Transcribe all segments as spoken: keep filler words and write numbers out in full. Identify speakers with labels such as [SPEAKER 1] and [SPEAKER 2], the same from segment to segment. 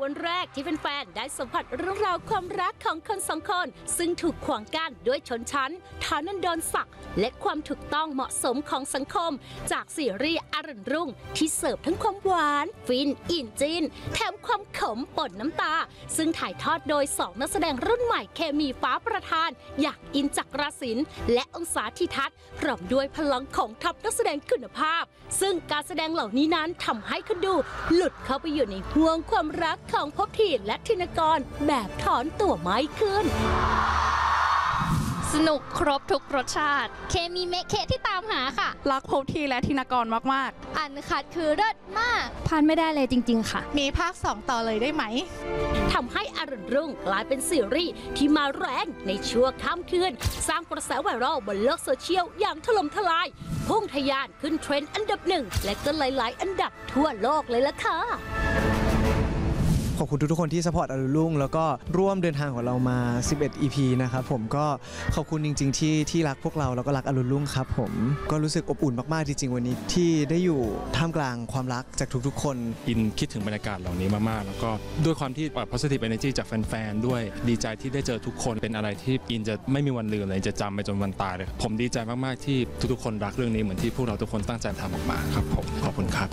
[SPEAKER 1] วันแรกที่แฟนๆได้สัมผัสเรื่องราวความรักของคนสองคนซึ่งถูกขวางกั้นด้วยชนชั้นฐานันดรศักดิ์และความถูกต้องเหมาะสมของสังคมจากซีรีส์อรุณรุ่งที่เสิร์ฟทั้งความหวานฟินอินจินแถมความขมปนน้ำตาซึ่งถ่ายทอดโดยสองนักแสดงรุ่นใหม่เคมีฟ้าประธานอย่างอินจักรศิลป์และองศาธิทัศน์พร้อมด้วยพลังของทัพนักแสดงคุณภาพซึ่งการแสดงเหล่านี้นั้นทำให้คนดูหลุดเข้าไปอยู่ในห่วงความรักของภพทีและธินกรแบบถอนตัวไม่ขึ้น
[SPEAKER 2] สนุกครบทุกรสชาติเคมีเมะเคที่ตามหาค่ะ
[SPEAKER 3] รักภพทีและธินกรมาก
[SPEAKER 2] ๆอันคัดคือเลิศมาก
[SPEAKER 4] พลาดไม่ได้เลยจริงๆค่ะ
[SPEAKER 3] มีภาคสองต่อเลยได้ไหม
[SPEAKER 1] ทำให้อรุณรุ่งกลายเป็นซีรีส์ที่มาแรงในชั่วข้ามคืนสร้างกระแสไวรัลบนโลกโซเชียลอย่างถล่มทลายพุ่งทะยานขึ้นเทรนด์อันดับหนึ่งและก็หลายๆอันดับทั่วโลกเลยล่ะค่ะ
[SPEAKER 5] ขอบคุณทุกๆคนที่สปอร์ตอรุณรุ่งแล้วก็ร่วมเดินทางของเรามาสิบเอ็ด อี พี นะครับผมก็ขอบคุณจริงๆที่ที่รักพวกเราแล้วก็รักอรุณรุ่งครับผมก็รู้สึกอบอุ่นมากๆจริงๆวันนี้ที่ได้อยู่ท่ามกลางความรักจากทุกๆคน
[SPEAKER 6] อินคิดถึงบรรยากาศเหล่านี้มากๆแล้วก็ด้วยความที่ positive energy จากแฟนๆด้วยดีใจที่ได้เจอทุกคนเป็นอะไรที่อินจะไม่มีวันลืมเลยจะจำไปจนวันตายเลยผมดีใจมากๆที่ทุกๆคนรักเรื่องนี้เหมือนที่พวกเราทุกคนตั้งใจทำออกมาครับผมขอบคุณครับ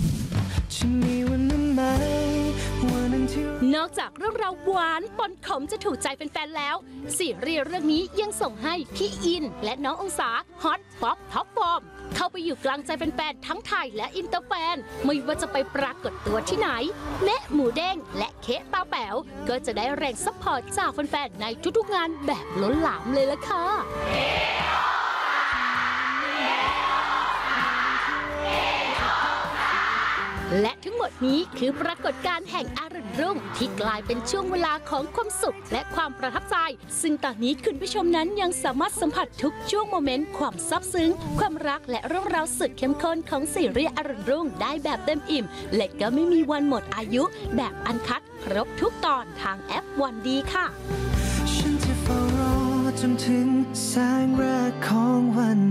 [SPEAKER 1] นอกจากเรื่องราวหวานปนขมจะถูกใจแฟนๆแล้วซีรีส์เรื่องนี้ยังส่งให้พี่อินและน้ององศาฮอตป๊อปท็อปฟอร์มเข้าไปอยู่กลางใจแฟนๆทั้งไทยและอินเตอร์แฟนไม่ว่าจะไปปรากฏตัวที่ไหนแม่หมูเด้งและเค้กตาแป๋วก็จะได้แรงซัพพอร์ตจากแฟนๆในทุกๆงานแบบล้นหลามเลยล่ะค่ะและทั้งหมดนี้คือปรากฏการณ์แห่งอรุณรุ่งที่กลายเป็นช่วงเวลาของความสุขและความประทับใจซึ่งตอนนี้คุณผู้ชมนั้นยังสามารถสัมผัสทุกช่วงโมเมนต์ความซาบซึ้งความรักและเรื่องราวสุดเข้มข้นของซีรีส์อรุณรุ่งได้แบบเต็มอิ่มและก็ไม่มีวันหมดอายุแบบอันคัดครบทุกตอนทางแอปวันดีค่ะ
[SPEAKER 7] ฉันจะเฝ้ารอจนถึงแสงแรกของวัน